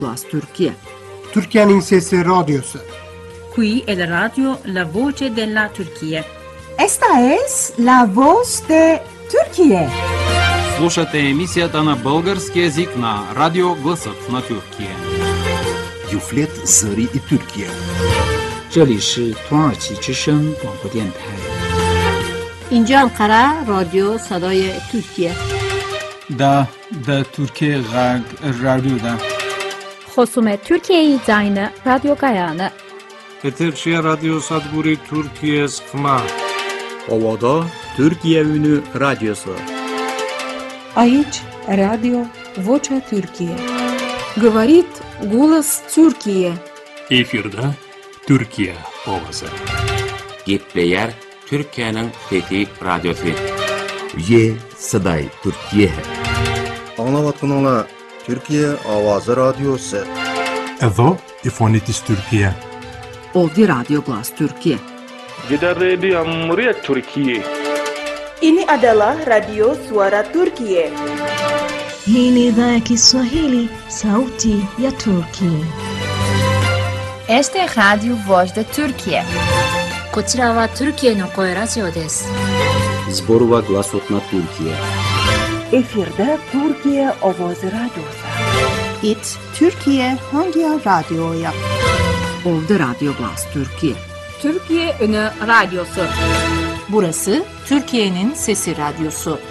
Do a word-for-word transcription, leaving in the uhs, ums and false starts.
Glas Türkiye. Türkiye'nin Sesi Radyosu. Qui è la radio La Voce della Turchia. Esta es la voz de Turquía. Слушате емисията на български език на Радио Гласът на Türkiye. Юфлет Зари и Türkiye. 这里是土耳其之声广播电台。 اینجا انقره رادیو صدای ترکیه. دا دا Türkiye غرب رادیو دا. خصوم Türkiye زاین رادیو گایانه. Eterşehir Radyo Sadguri Türkiye Skma. Ovada Türkiye Ünü Radyosu. Aici Radio Vocea Türkiye. Говорит голос Türkiye. Efirde Türkiye Ovası. Gitleyer Türkiye'nin Fethi Radyosu. Ye Saday Türkiye. Anlavatkununla Türkiye Avazı Radyosu. Evo İfonitis Türkiye. Ovdi Radyo Glas Türkiye. Gider Radio Muryat Türkiye. Ini adalah Radio Suara Turkiye. Hii ni idhaa ya Kiswahili, Sauti ya Turkiye. Este es Radio Voz de Turkiye. こちらはトルキエの声ラジオです。 Zborova Glasot na Türkiye. Efirde Türkiye Ovoz Radyosu. It Türkiye Hangi Radyo'ya? Ovdi Radyo Glas Türkiye. Türkiye Ünü Radyosu. Burası Türkiye'nin Sesi Radyosu.